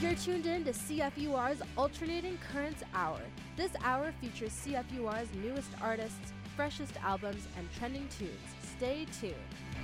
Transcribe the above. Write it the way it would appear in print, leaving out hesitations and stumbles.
You're tuned in to CFUR's Alternating Currents Hour. This hour features CFUR's newest artists, freshest albums, and trending tunes. Stay tuned.